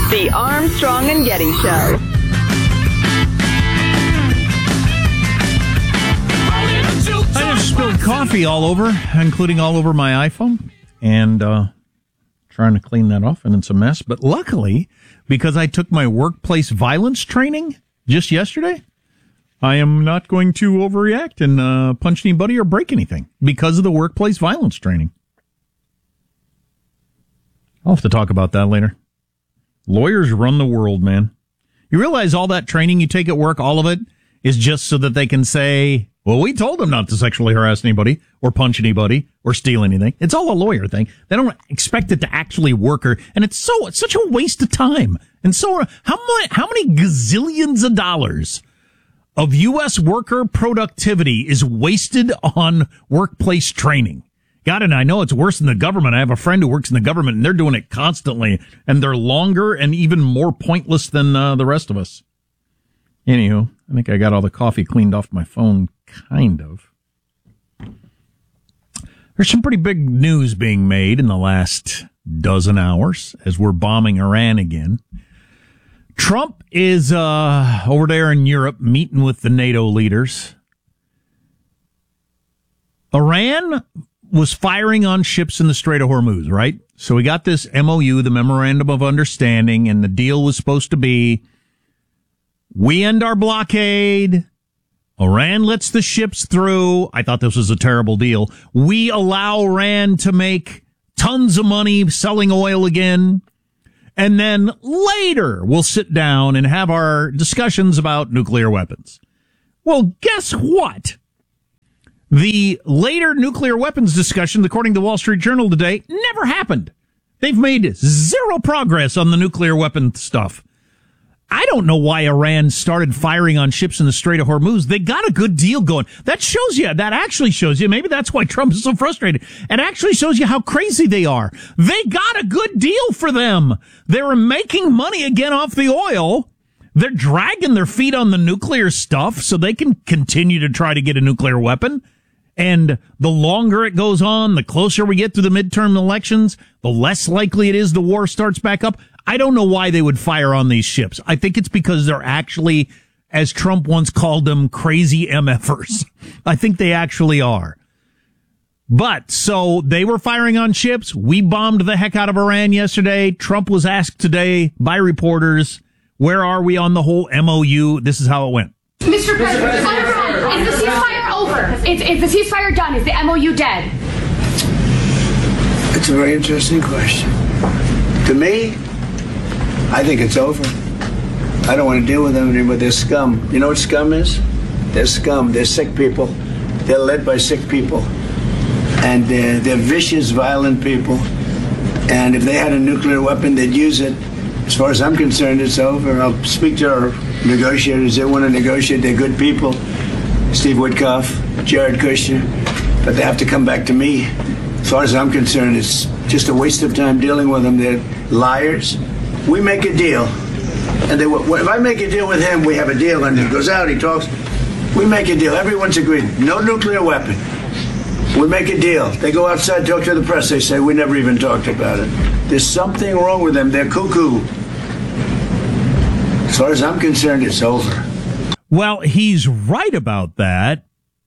The Armstrong and Getty Show. I just spilled coffee all over, including all over my iPhone, and trying to clean that off, and it's a mess. But luckily, because I took my workplace violence training just yesterday, I am not going to overreact and punch anybody or break anything because of the workplace violence training. I'll have to talk about that later. Lawyers run the world, man. You realize all that training you take at work, all of it, is just so that they can say, well, we told them not to sexually harass anybody or punch anybody or steal anything. It's all a lawyer thing. They don't expect it to actually work, and it's such a waste of time. And so how many gazillions of dollars of U.S. worker productivity is wasted on workplace training? God, and I know it's worse than the government. I have a friend who works in the government, and they're doing it constantly, and they're longer and even more pointless than the rest of us. Anywho, I think I got all the coffee cleaned off my phone, kind of. There's some pretty big news being made in the last dozen hours as we're bombing Iran again. Trump is over there in Europe meeting with the NATO leaders. Iran was firing on ships in the Strait of Hormuz, right? So we got this MOU, the Memorandum of Understanding, and the deal was supposed to be, we end our blockade. Iran lets the ships through. I thought this was a terrible deal. We allow Iran to make tons of money selling oil again. And then later we'll sit down and have our discussions about nuclear weapons. Well, guess what? The later nuclear weapons discussion, according to the Wall Street Journal today, never happened. They've made zero progress on the nuclear weapon stuff. I don't know why Iran started firing on ships in the Strait of Hormuz. They got a good deal going. That actually shows you, maybe that's why Trump is so frustrated. It actually shows you how crazy they are. They got a good deal for them. They were making money again off the oil. They're dragging their feet on the nuclear stuff so they can continue to try to get a nuclear weapon. And the longer it goes on, the closer we get to the midterm elections, the less likely it is the war starts back up. I don't know why they would fire on these ships. I think it's because they're actually, as Trump once called them, crazy MFers. I think they actually are. But, so they were firing on ships. We bombed the heck out of Iran yesterday. Trump was asked today by reporters, where are we on the whole MOU? This is how it went. Mr. President, is the ceasefire over? Is the ceasefire done? Is the MOU dead? It's a very interesting question. To me, I think it's over. I don't want to deal with them anymore. They're scum. You know what scum is? They're scum. They're sick people. They're led by sick people. And they're vicious, violent people. And if they had a nuclear weapon, they'd use it. As far as I'm concerned, it's over. I'll speak to our negotiators. They want to negotiate. They're good people. Steve Witkoff, Jared Kushner. But they have to come back to me. As far as I'm concerned, it's just a waste of time dealing with them. They're liars. We make a deal. And if I make a deal with him, we have a deal. And he goes out, he talks. We make a deal. Everyone's agreed. No nuclear weapon. We make a deal. They go outside, talk to the press. They say, we never even talked about it. There's something wrong with them. They're cuckoo. As far as I'm concerned, it's over. Well, he's right about that.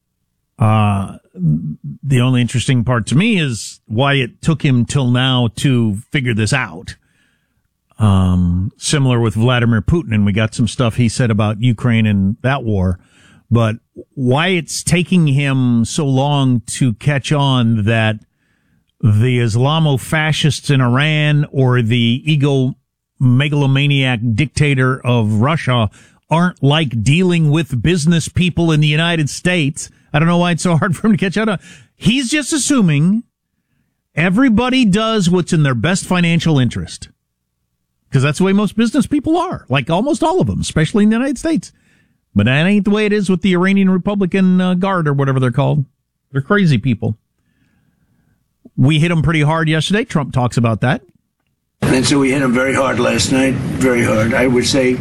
The only interesting part to me is why it took him till now to figure this out. Similar with Vladimir Putin, and we got some stuff he said about Ukraine and that war. But why it's taking him so long to catch on that the Islamo-fascists in Iran or the megalomaniac dictator of Russia aren't like dealing with business people in the United States. I don't know why it's so hard for him to catch on. He's just assuming everybody does what's in their best financial interest. Because that's the way most business people are. Like almost all of them, especially in the United States. But that ain't the way it is with the Iranian Republican Guard or whatever they're called. They're crazy people. We hit them pretty hard yesterday. Trump talks about that. And so we hit them very hard last night. Very hard. I would say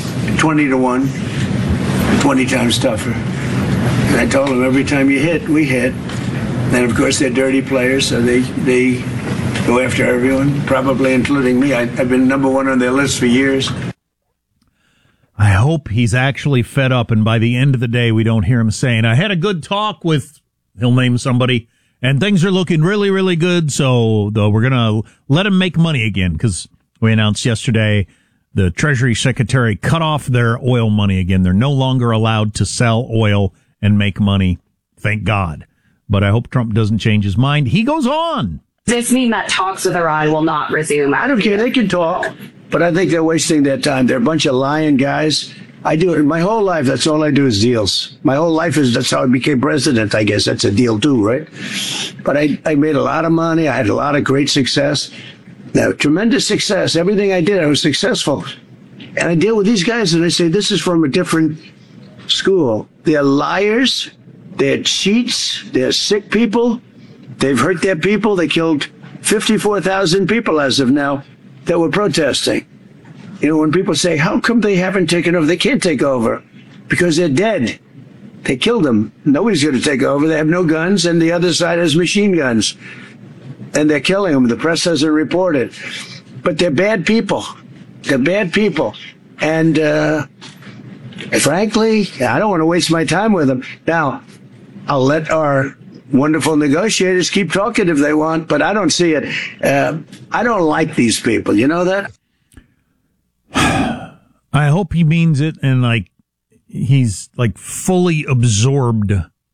20-1, 20 times tougher. And I told them every time you hit, we hit. And of course they're dirty players, so they go after everyone, probably including me. I've been number one on their list for years. I hope he's actually fed up, and by the end of the day, we don't hear him saying, I had a good talk with, he'll name somebody, and things are looking really, really good, so we're going to let him make money again, because we announced yesterday the Treasury Secretary cut off their oil money again. They're no longer allowed to sell oil and make money, thank God. But I hope Trump doesn't change his mind. He goes on. Does this mean that talks with Iran will not resume? I don't care. They can talk, but I think they're wasting their time. They're a bunch of lying guys. I do it my whole life. That's all I do is deals. My whole life that's how I became president. I guess that's a deal too, right? But I made a lot of money. I had a lot of great success. Now, tremendous success. Everything I did, I was successful. And I deal with these guys and I say, this is from a different school. They're liars. They're cheats. They're sick people. They've hurt their people. They killed 54,000 people as of now that were protesting. You know, when people say, how come they haven't taken over? They can't take over because they're dead. They killed them. Nobody's going to take over. They have no guns, and the other side has machine guns. And they're killing them. The press hasn't reported. But they're bad people. They're bad people. And frankly, I don't want to waste my time with them. Now, I'll let our wonderful negotiators keep talking if they want, but I don't see it. I don't like these people. You know that? I hope he means it and he's fully absorbed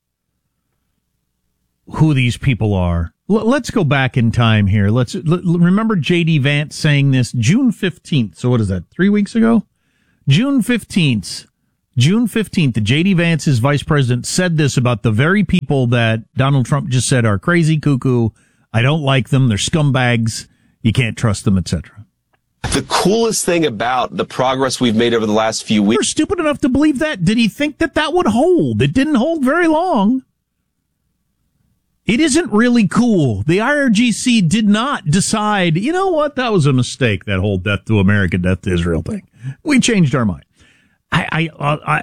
who these people are. Let's go back in time here. Remember J.D. Vance saying this June 15th. So what is that? 3 weeks ago? June 15th, the J.D. Vance, his vice president, said this about the very people that Donald Trump just said are crazy cuckoo. I don't like them. They're scumbags. You can't trust them, etc. The coolest thing about the progress we've made over the last few weeks. We're stupid enough to believe that. Did he think that would hold? It didn't hold very long. It isn't really cool. The IRGC did not decide, you know what, that was a mistake, that whole death to America, death to Israel thing. We changed our mind. I